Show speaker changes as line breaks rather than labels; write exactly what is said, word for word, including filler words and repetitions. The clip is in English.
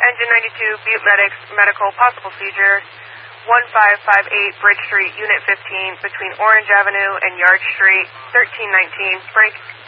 Engine ninety-two, Butte Medics, medical, possible seizure, one five five eight Bridge Street, Unit fifteen, between Orange Avenue and Yard Street, thirteen nineteen, break.